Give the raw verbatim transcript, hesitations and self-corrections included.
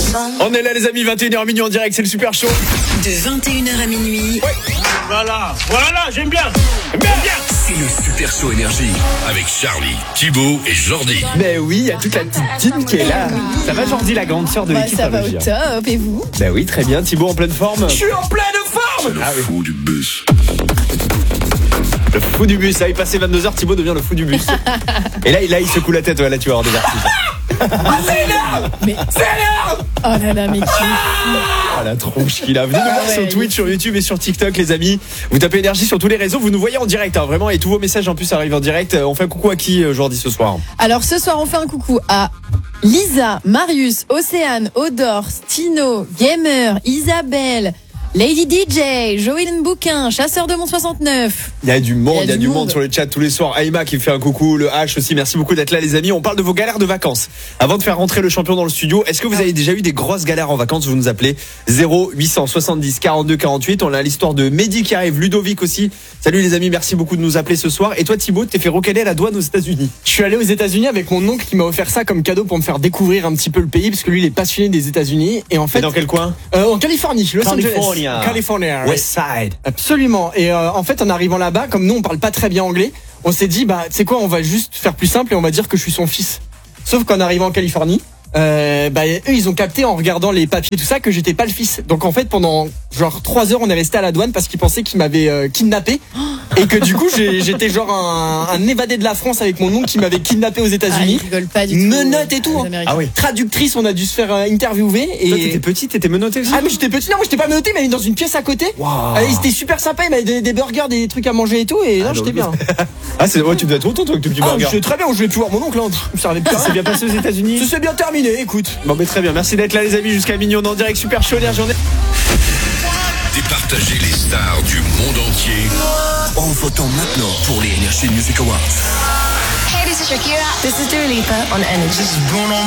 On est là les amis, vingt et une heures minuit en direct, c'est le Super Show. De vingt et une heures à minuit. Ouais. Voilà, voilà, j'aime bien. J'aime bien, bien. C'est le Super Show Énergie avec Charlie, Thibaut et Jordi. Ben oui, il y a toute la petite team qui est là. Ça va Jordi, la grande sœur de Bah, l'équipe? ça va au top, et vous? Ben oui, très bien. Thibaut en pleine forme. Je suis en pleine forme. Le Ah oui. fou du bus. Le fou du bus, là il passait vingt-deux heures, Thibaut devient le fou du bus. Et là, là il secoue la tête, ouais, là tu vas avoir des vertiges. C'est énorme. Mais... C'est énorme. Oh là là, mais qui... Ah la tronche qu'il a. Venez nous Ah voir ouais, sur Twitch, sur YouTube et sur TikTok les amis. Vous tapez énergie sur tous les réseaux, vous nous voyez en direct hein, vraiment, et tous vos messages en plus arrivent en direct. On fait un coucou à qui aujourd'hui ce soir? Alors ce soir, on fait un coucou à Lisa, Marius, Océane, Odor, Stino, Gamer, Isabelle, Lady D J, Joël Bouquin, Chasseur de Mont soixante-neuf. Il y a du monde, il y a, du du monde. monde sur le chat tous les soirs. Aïma qui fait un coucou, le H aussi, merci beaucoup d'être là les amis. On parle de vos galères de vacances. Avant de faire rentrer le champion dans le studio, est-ce que vous avez déjà eu des grosses galères en vacances? Vous nous appelez zéro huit cent soixante-dix quarante-deux quarante-huit. On a l'histoire de Mehdi qui arrive, Ludovic aussi. Salut les amis, merci beaucoup de nous appeler ce soir. Et toi Thibaut, t'es fait recaler à la douane aux États-Unis? Je suis allé aux États-Unis avec mon oncle qui m'a offert ça comme cadeau pour me faire découvrir un petit peu le pays parce que lui il est passionné des États-Unis et en fait Et dans quel coin? euh, en Californie, Los California. Angeles, California, ouais. West Side. Absolument. Et euh, en fait en arrivant là-bas, comme nous on parle pas très bien anglais, on s'est dit bah tu sais quoi, on va juste faire plus simple et on va dire que je suis son fils. Sauf qu'en arrivant en Californie, euh, bah eux ils ont capté en regardant les papiers tout ça que j'étais pas le fils. Donc en fait pendant genre trois heures on est resté à la douane parce qu'ils pensaient qu'ils m'avaient euh, kidnappé et que du coup j'ai, j'étais genre un, un évadé de la France avec mon oncle qui m'avait kidnappé aux Ah, États-Unis. ils rigolent pas du tout. Menottes et tout, les hein. Américains. Ah oui. Traductrice, on a dû se faire euh, interviewer et Toi t'étais petit, t'étais menotté aussi? ah mais j'étais petit, non moi j'étais pas menotté mais dans une pièce à côté. Wow. Euh, il était super sympa, il m'avait donné des burgers, des trucs à manger et tout et là Ah, j'étais donc- bien. Ah c'est ouais, tu devais être content toi avec ton petit Ah, burger. j'étais très bien, je vais plus voir mon oncle, hein. Il me servait plus à C'est rien. bien passé aux États-Unis? Ça s'est bien terminé, écoute. Bon mais très bien, merci d'être là les amis jusqu'à minuit, on est en direct Super Show Énergie. Départager les stars du monde entier en votant maintenant pour les Energy Music Awards. Hey, this is Shakira. This is Dua Lipa on Energy. Bruno